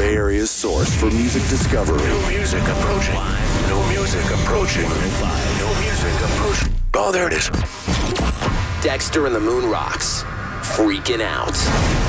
Bay Area's source for music discovery. New music approaching. New music approaching. New music approaching. Oh, there it is. Dexter and the Moon Rocks. Freaking out.